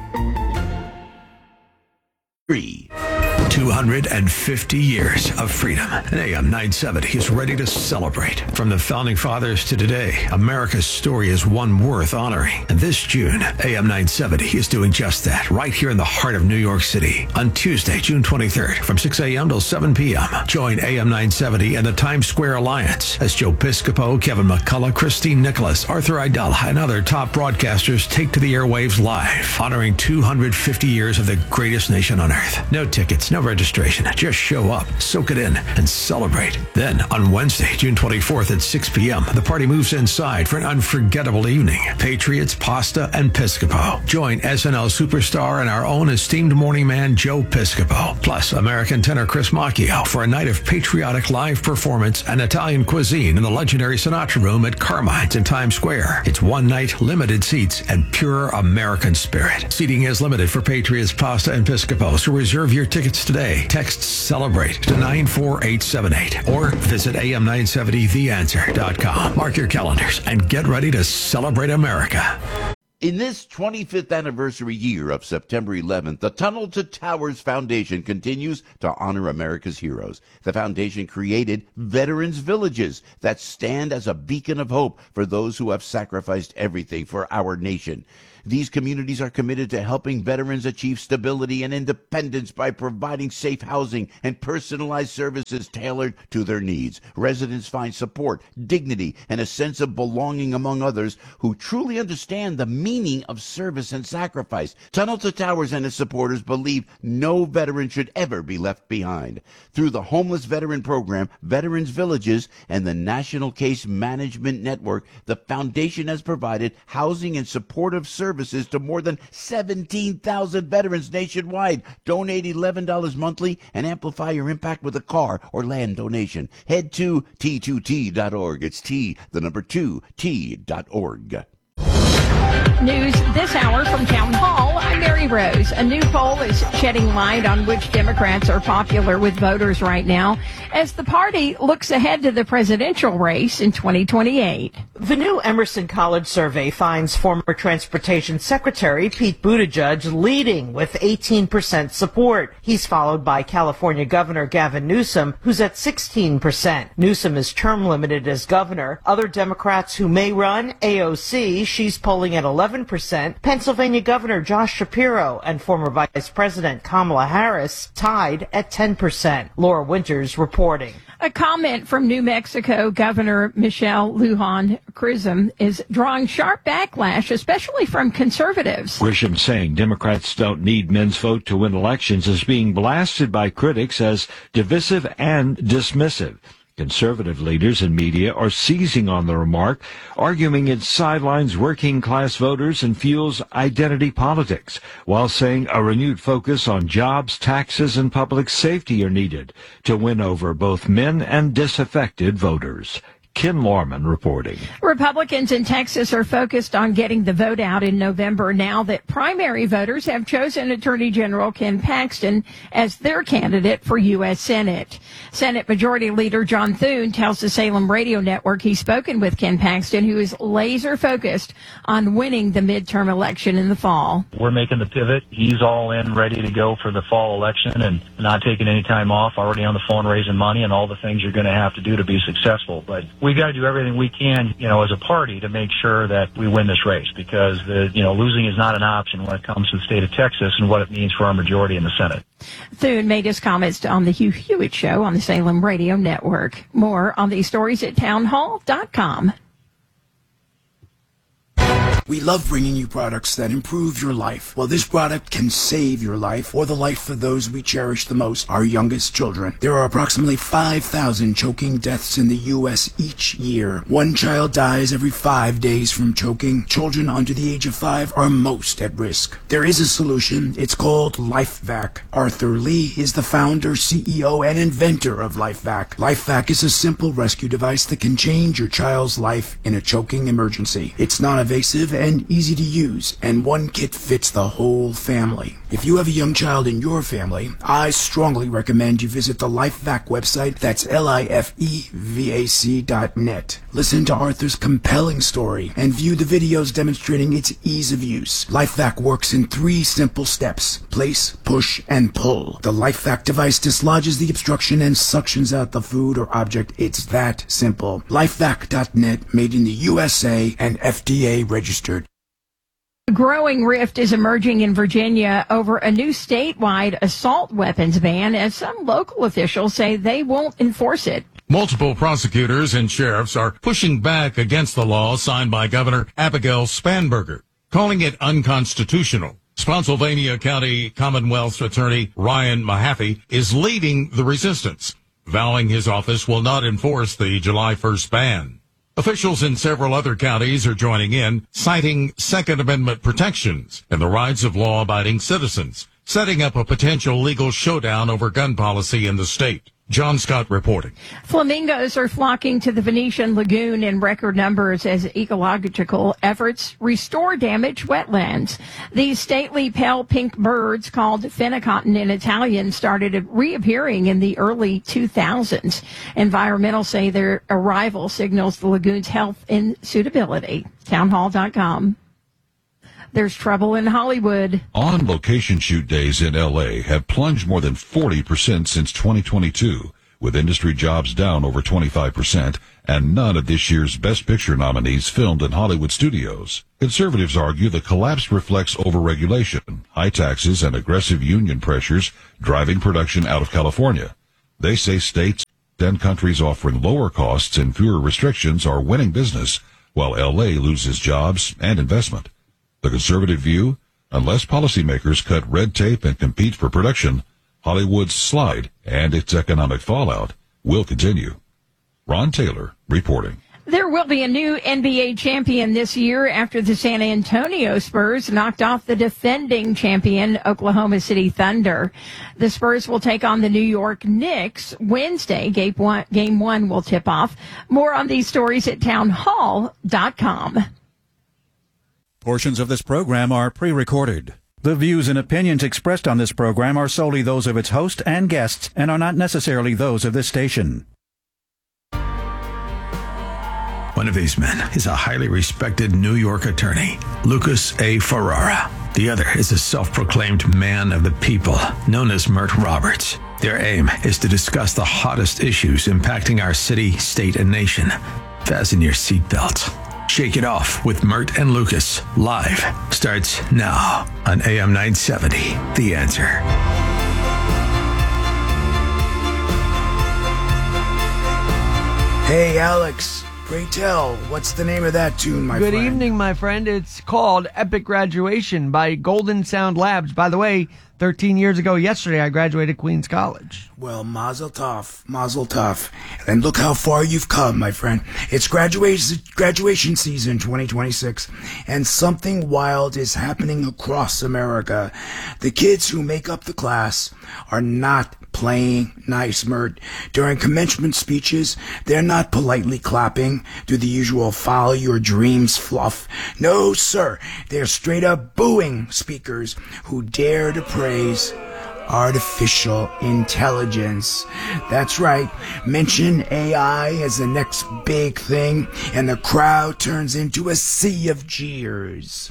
250 years of freedom. And AM 970 is ready to celebrate. From the Founding Fathers to today, America's story is one worth honoring. And this June, AM 970 is doing just that, right here in the heart of New York City. On Tuesday, June 23rd, from 6 a.m. till 7 p.m., join AM 970 and the Times Square Alliance as Joe Piscopo, Kevin McCullough, Christine Nicholas, Arthur Aidala, and other top broadcasters take to the airwaves live, honoring 250 years of the greatest nation on earth. No tickets, no registration. Just show up, soak it in, and celebrate. Then, on Wednesday, June 24th at 6 p.m., the party moves inside for an unforgettable evening. Patriots, Pasta, and Piscopo. Join SNL superstar and our own esteemed morning man, Joe Piscopo, plus American tenor Chris Macchio for a night of patriotic live performance and Italian cuisine in the legendary Sinatra Room at Carmine's in Times Square. It's one night, limited seats, and pure American spirit. Seating is limited for Patriots, Pasta, and Piscopo, so reserve your tickets today. Text CELEBRATE to 94878 or visit am970theanswer.com. Mark your calendars and get ready to celebrate America. In this 25th anniversary year of September 11th, the Tunnel to Towers Foundation continues to honor America's heroes. The foundation created Veterans Villages that stand as a beacon of hope for those who have sacrificed everything for our nation. These communities are committed to helping veterans achieve stability and independence by providing safe housing and personalized services tailored to their needs. Residents find support, dignity, and a sense of belonging among others who truly understand the meaning of service and sacrifice. Tunnel to Towers and its supporters believe no veteran should ever be left behind. Through the Homeless Veteran Program, Veterans Villages, and the National Case Management Network, the foundation has provided housing and supportive services to more than 17,000 veterans nationwide. Donate $11 monthly and amplify your impact with a car or land donation. Head to T2T.org. It's T2T.org. News this hour from Town Hall. I'm Mary Rose. A new poll is shedding light on which Democrats are popular with voters right now as the party looks ahead to the presidential race in 2028. The new Emerson College survey finds former Transportation Secretary Pete Buttigieg leading with 18% support. He's followed by California Governor Gavin Newsom, who's at 16%. Newsom is term limited as governor. Other Democrats who may run, AOC, she's polling at 11%. Pennsylvania Governor Josh Shapiro and former Vice President Kamala Harris tied at 10%. Laura Winters reporting. A comment from New Mexico Governor Michelle Lujan Grisham is drawing sharp backlash, especially from conservatives. Grisham saying Democrats don't need men's vote to win elections is being blasted by critics as divisive and dismissive. Conservative leaders and media are seizing on the remark, arguing it sidelines working-class voters and fuels identity politics, while saying a renewed focus on jobs, taxes, and public safety are needed to win over both men and disaffected voters. Ken Lorman reporting. Republicans in Texas are focused on getting the vote out in November now that primary voters have chosen Attorney General Ken Paxton as their candidate for U.S. Senate. Senate Majority Leader John Thune tells the Salem Radio Network he's spoken with Ken Paxton, who is laser focused on winning the midterm election in the fall. We're making the pivot. He's all in, ready to go for the fall election and not taking any time off, already on the phone raising money and all the things you're going to have to do to be successful. But we got to do everything we can, as a party to make sure that we win this race because losing is not an option when it comes to the state of Texas and what it means for our majority in the Senate. Thune made his comments on the Hugh Hewitt Show on the Salem Radio Network. More on these stories at townhall.com. We love bringing you products that improve your life. Well, this product can save your life or the life of those we cherish the most, our youngest children. There are approximately 5,000 choking deaths in the U.S. each year. One child dies every 5 days from choking. Children under the age of 5 are most at risk. There is a solution. It's called LifeVac. Arthur Lee is the founder, CEO, and inventor of LifeVac. LifeVac is a simple rescue device that can change your child's life in a choking emergency. It's non-invasive and easy to use, and one kit fits the whole family. If you have a young child in your family, I strongly recommend you visit the LifeVac website. That's LIFEVAC.net. Listen to Arthur's compelling story and view the videos demonstrating its ease of use. LifeVac works in 3 simple steps: place, push, and pull. The LifeVac device dislodges the obstruction and suctions out the food or object. It's that simple. LifeVac.net, made in the USA and FDA registered. A growing rift is emerging in Virginia over a new statewide assault weapons ban, as some local officials say they won't enforce it. Multiple prosecutors and sheriffs are pushing back against the law signed by Governor Abigail Spanberger, calling it unconstitutional. Spotsylvania County Commonwealth's attorney Ryan Mahaffey is leading the resistance, vowing his office will not enforce the July 1st ban. Officials in several other counties are joining in, citing Second Amendment protections and the rights of law-abiding citizens, setting up a potential legal showdown over gun policy in the state. John Scott reporting. Flamingos are flocking to the Venetian Lagoon in record numbers as ecological efforts restore damaged wetlands. These stately pale pink birds, called phenicotton in Italian, started reappearing in the early 2000s. Environmentalists say their arrival signals the lagoon's health and suitability. Townhall.com. There's trouble in Hollywood. On-location shoot days in L.A. have plunged more than 40% since 2022, with industry jobs down over 25%, and none of this year's Best Picture nominees filmed in Hollywood studios. Conservatives argue the collapse reflects overregulation, high taxes, and aggressive union pressures driving production out of California. They say states and countries offering lower costs and fewer restrictions are winning business, while L.A. loses jobs and investment. The conservative view, unless policymakers cut red tape and compete for production, Hollywood's slide and its economic fallout will continue. Ron Taylor reporting. There will be a new NBA champion this year after the San Antonio Spurs knocked off the defending champion Oklahoma City Thunder. The Spurs will take on the New York Knicks Wednesday. Game one will tip off. More on these stories at townhall.com. Portions of this program are pre-recorded. The views and opinions expressed on this program are solely those of its host and guests and are not necessarily those of this station. One of these men is a highly respected New York attorney, Lucas A. Ferrara. The other is a self-proclaimed man of the people, known as Mert Roberts. Their aim is to discuss the hottest issues impacting our city, state, and nation. Fasten your seatbelts. Shake It Off with Mert and Lucas, live, starts now on AM 970, The Answer. Hey, Alex, pray tell, what's the name of that tune, my friend? Good evening, my friend. It's called Epic Graduation by Golden Sound Labs. By the way, 13 years ago yesterday, I graduated Queens College. Well, mazel tov, mazel tov. And look how far you've come, my friend. It's graduation season 2026, and something wild is happening across America. The kids who make up the class are not playing nice, Mert. During commencement speeches, they're not politely clapping, do the usual follow your dreams fluff. No, sir, they're straight up booing speakers who dare to praise artificial intelligence. That's right. Mention AI as the next big thing, and the crowd turns into a sea of jeers.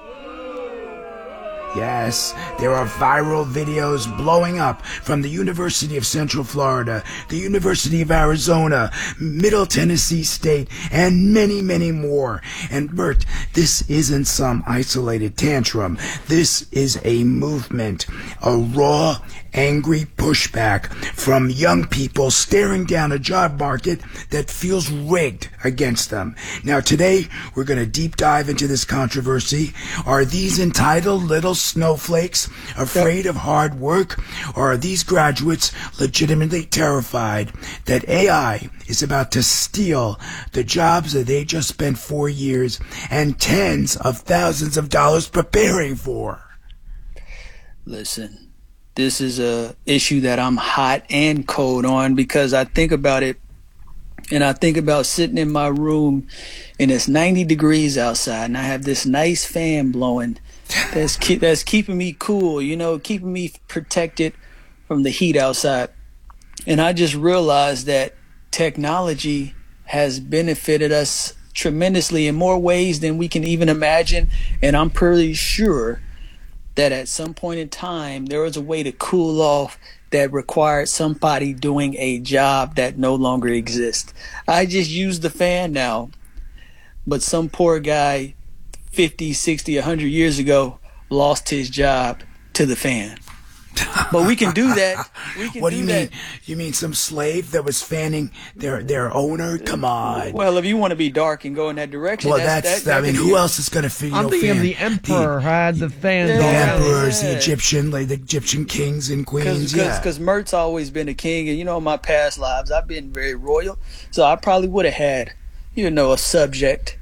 Yes, there are viral videos blowing up from the University of Central Florida, the University of Arizona, Middle Tennessee State, and many, many more. And Bert, this isn't some isolated tantrum. This is a movement, a raw, angry pushback from young people staring down a job market that feels rigged against them. Now today, we're going to deep dive into this controversy. Are these entitled little snowflakes afraid of hard work? Or are these graduates legitimately terrified that AI is about to steal the jobs that they just spent 4 years and tens of thousands of dollars preparing for? Listen. This is a issue that I'm hot and cold on, because I think about it, and I think about sitting in my room and it's 90 degrees outside and I have this nice fan blowing that's keeping me cool, you know, keeping me protected from the heat outside. And I just realized that technology has benefited us tremendously in more ways than we can even imagine, and I'm pretty sure that at some point in time there was a way to cool off that required somebody doing a job that no longer exists. I just use the fan now, but some poor guy 50, 60, 100 years ago lost his job to the fan. But we can do that. What do you mean? You mean some slave that was fanning their owner? Come on. Well, if you want to be dark and go in that direction, well, I mean, who else is going to I'm thinking of the emperor had the fans. The emperors, the Egyptian kings and queens. Because Mert's always been a king, and in my past lives, I've been very royal, so I probably would have had, a subject,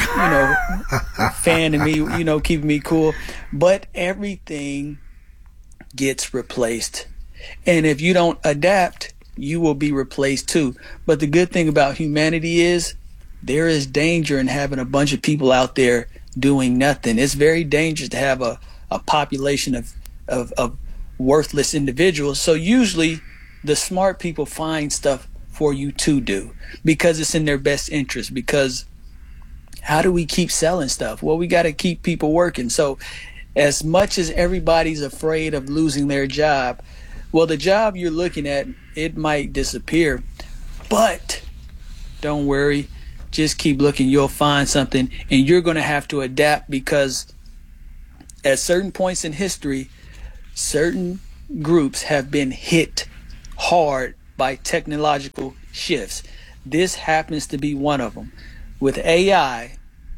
fanning me, keeping me cool. But everything gets replaced, and if you don't adapt, you will be replaced too. But the good thing about humanity is there is danger in having a bunch of people out there doing nothing. It's very dangerous to have a population of worthless individuals. So usually the smart people find stuff for you to do because it's in their best interest. Because how do we keep selling stuff? Well, we got to keep people working. So as much as everybody's afraid of losing their job, well, the job you're looking at, it might disappear, but don't worry, just keep looking, you'll find something, and you're going to have to adapt, because at certain points in history, certain groups have been hit hard by technological shifts. This happens to be one of them. With AI,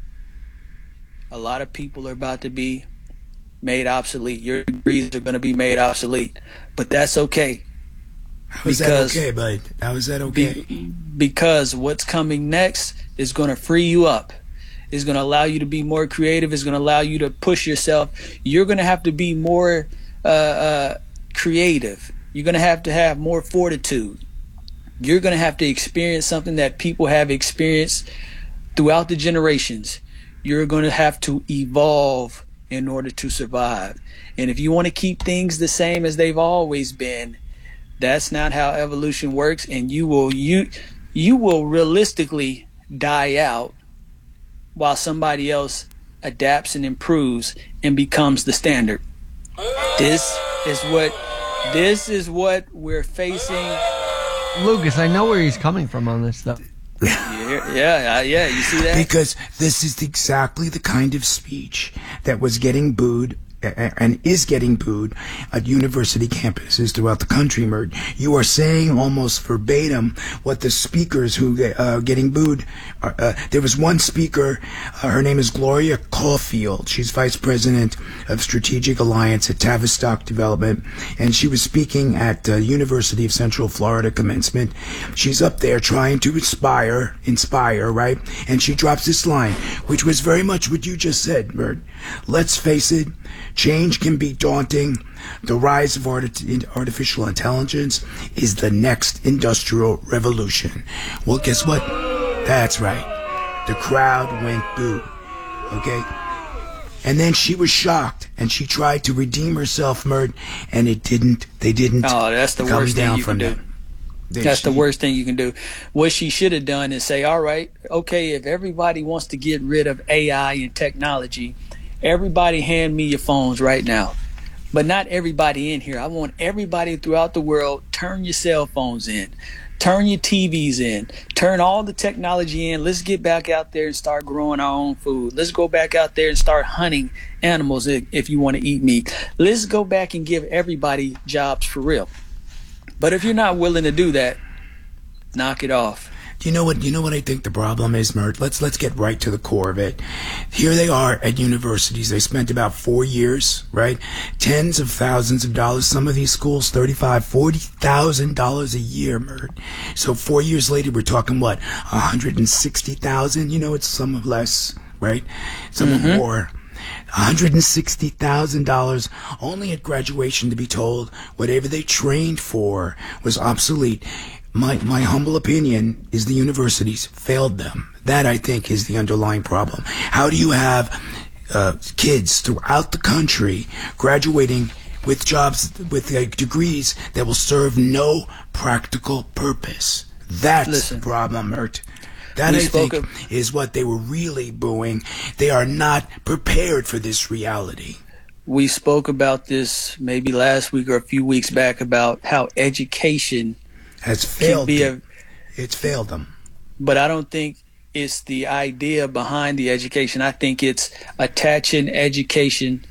a lot of people are about to be made obsolete. Your degrees are going to be made obsolete, but that's okay. How is that okay, bud? How is that okay? Because what's coming next is going to free you up. It's going to allow you to be more creative. It's going to allow you to push yourself. You're going to have to be more creative. You're going to have more fortitude. You're going to have to experience something that people have experienced throughout the generations. You're going to have to evolve in order to survive. And if you want to keep things the same as they've always been, that's not how evolution works, and you will realistically die out while somebody else adapts and improves and becomes the standard. This is what we're facing. Lucas, I know where he's coming from on this stuff. Yeah, you see that? Because this is exactly the kind of speech that was getting booed and is getting booed at university campuses throughout the country, Mert. You are saying almost verbatim what the speakers who getting booed are. There was one speaker, her name is Gloria Caulfield. She's vice president of strategic alliance at Tavistock Development, and she was speaking at University of Central Florida commencement. She's up there trying to inspire, right? And she drops this line, which was very much what you just said, Mert. Let's face it, change can be daunting. The rise of artificial intelligence is the next industrial revolution. Well, guess what? That's right. The crowd went boo. Okay? And then she was shocked, and she tried to redeem herself, Mert, and they didn't. Oh, that's the worst thing you can do. That's the worst thing you can do. What she should have done is say, all right, okay, if everybody wants to get rid of AI and technology, everybody hand me your phones right now. But not everybody in here. I want everybody throughout the world, turn your cell phones in. Turn your TVs in. Turn all the technology in. Let's get back out there and start growing our own food. Let's go back out there and start hunting animals if you want to eat meat. Let's go back and give everybody jobs for real. But if you're not willing to do that, knock it off. You know what I think the problem is, Mert? Let's get right to the core of it. Here they are at universities. They spent about 4 years, right? Tens of thousands of dollars. Some of these schools, $35,000, $40,000 a year, Mert. So 4 years later, we're talking what? $160,000? It's some less, right? Some more. $160,000 only at graduation to be told whatever they trained for was obsolete. My humble opinion is the universities failed them. That, I think, is the underlying problem. How do you have kids throughout the country graduating with jobs, with degrees that will serve no practical purpose? That's the problem, Mert. That, I think, is what they were really booing. They are not prepared for this reality. We spoke about this maybe last week or a few weeks back about how education has failed them. It's failed them. But I don't think it's the idea behind the education. I think it's attaching education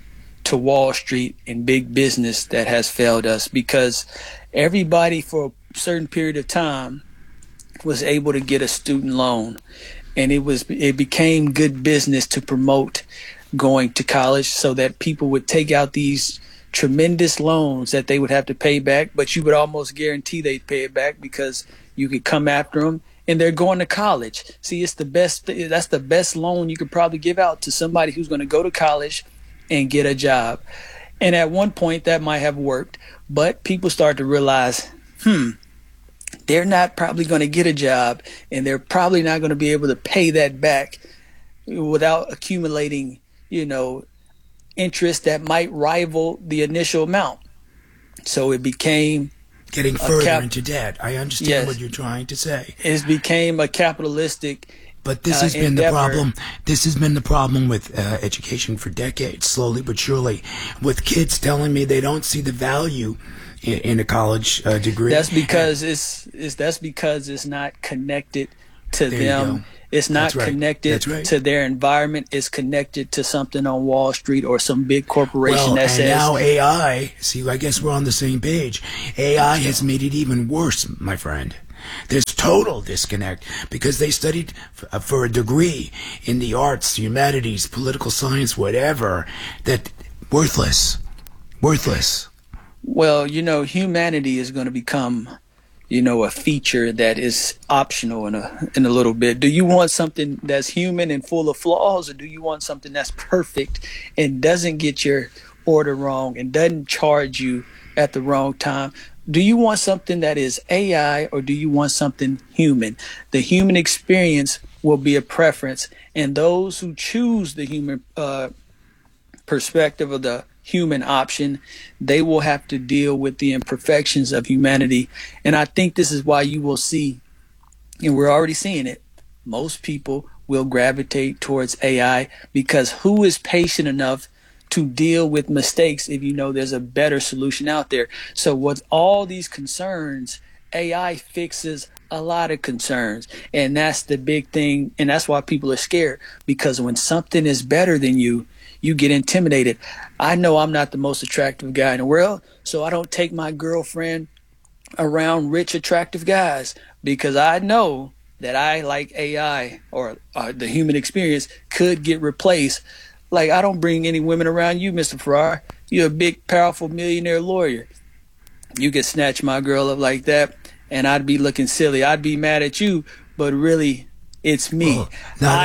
to Wall Street and big business that has failed us, because everybody for a certain period of time was able to get a student loan, and it became good business to promote going to college so that people would take out these tremendous loans that they would have to pay back, but you would almost guarantee they'd pay it back because you could come after them and they're going to college. See, that's the best loan you could probably give out to somebody who's going to go to college and get a job. And at one point that might have worked, but people start to realize, they're not probably going to get a job, and they're probably not going to be able to pay that back without accumulating, interest that might rival the initial amount. So it became getting further into debt. I understand what you're trying to say. It became a capitalistic But this has been the problem. This has been the problem with education for decades, slowly but surely, with kids telling me they don't see the value in a college degree. That's because it's not connected to them. It's not connected to their environment. It's connected to something on Wall Street or some big corporation that says. Now AI. See, I guess we're on the same page. AI has made it even worse, my friend. There's total disconnect because they studied for a degree in the arts, humanities, political science, whatever. That worthless. Well, humanity is going to become, a feature that is optional in a little bit. Do you want something that's human and full of flaws, or do you want something that's perfect and doesn't get your order wrong and doesn't charge you at the wrong time? Do you want something that is AI, or do you want something human? The human experience will be a preference, and those who choose the human perspective of the human option, they will have to deal with the imperfections of humanity. And I think this is why you will see, and we're already seeing it, most people will gravitate towards AI, because who is patient enough to deal with mistakes if there's a better solution out there? So with all these concerns, AI fixes a lot of concerns, and that's the big thing, and that's why people are scared, because when something is better than you, you get intimidated. I know I'm not the most attractive guy in the world, so I don't take my girlfriend around rich, attractive guys, because I know that I, like AI or the human experience, could get replaced. Like, I don't bring any women around you, Mr. Farrar. You're a big, powerful millionaire lawyer. You could snatch my girl up like that, and I'd be looking silly. I'd be mad at you, but really, it's me. Well,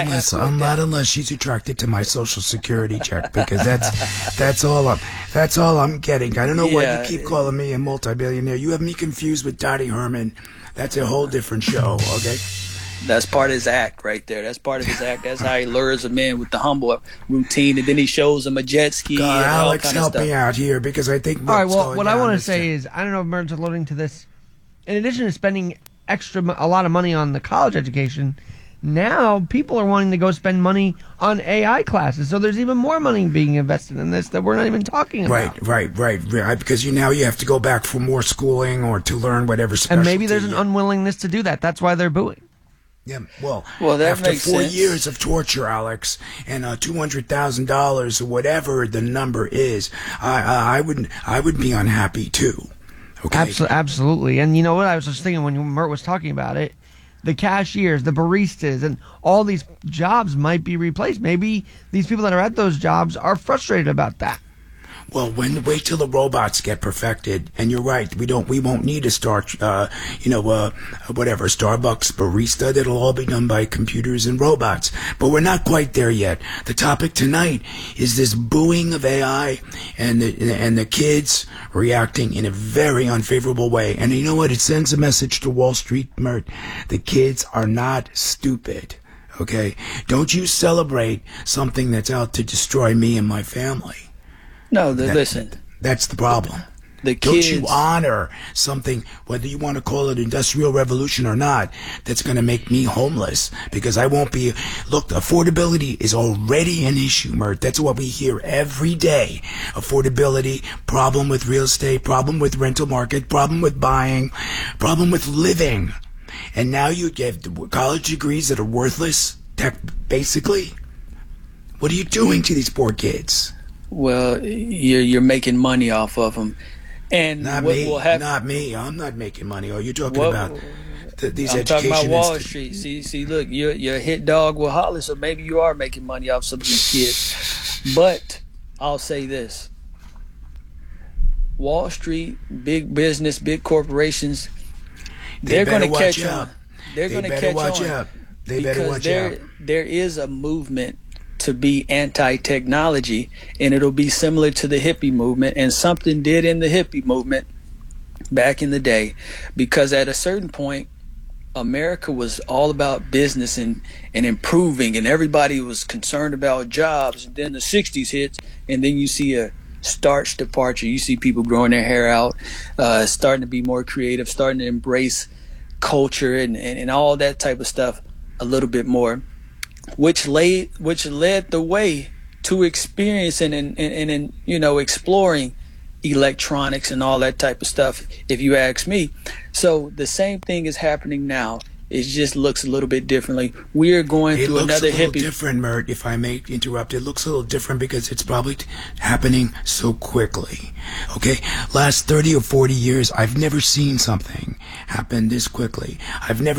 not unless she's attracted to my Social Security check, because that's all I'm getting. I don't know why you keep calling me a multi-billionaire. You have me confused with Dottie Herman. That's a whole different show, okay? That's part of his act right there. That's part of his act. That's how he lures them in with the humble routine, and then he shows them a jet ski. God, Alex, help me out here, because I think. All right. Well, what I want to say is, I don't know if Mert's alluding to this. In addition to spending a lot of money on the college education, now people are wanting to go spend money on AI classes. So there's even more money being invested in this that we're not even talking about. Right. Because now you have to go back for more schooling or to learn whatever specialty. And maybe there's an unwillingness to do that. That's why they're booing. Yeah, well that after makes 4 sense. years of torture, Alex, and $200,000 or whatever the number is, I would be unhappy too. Okay, absolutely. And you know what? I was just thinking when Mert was talking about it, the cashiers, the baristas, and all these jobs might be replaced. Maybe these people that are at those jobs are frustrated about that. Well, wait till the robots get perfected, and you're right. We won't need a Starbucks barista. That'll all be done by computers and robots. But we're not quite there yet. The topic tonight is this booing of AI and the kids reacting in a very unfavorable way. And you know what? It sends a message to Wall Street, Mert. The kids are not stupid. Okay? Don't you celebrate something that's out to destroy me and my family. No, listen. That's the problem. The kids, don't you honor something, whether you want to call it industrial revolution or not, that's going to make me homeless, because I won't be. Look, affordability is already an issue, Mert. That's what we hear every day. Affordability, problem with real estate, problem with rental market, problem with buying, problem with living. And now you get college degrees that are worthless, basically. What are you doing to these poor kids? well, you're making money off of them. And not what me, will happen? not me. I'm not making money. Are you talking about these I'm education talking about Wall Street. See, look, you're a hit dog with Holly, so maybe you are making money off some of these kids. But I'll say this: Wall Street, big business, big corporations, they're going to catch on. They're going to catch on. They better watch out. There is a movement to be anti-technology, and it'll be similar to the hippie movement, and something did in the hippie movement back in the day, because at a certain point America was all about business and improving, and everybody was concerned about jobs. And then the 60s hits, and then you see a starch departure. You see people growing their hair out, starting to be more creative, starting to embrace culture and all that type of stuff a little bit more, which led the way to experiencing and exploring electronics and all that type of stuff, if you ask me. So the same thing is happening now. It just looks a little bit differently. We are going through another hippie. It looks a little different, Mert, if I may interrupt. It looks a little different because it's probably happening so quickly. Okay? Last 30 or 40 years, I've never seen something happen this quickly. I've never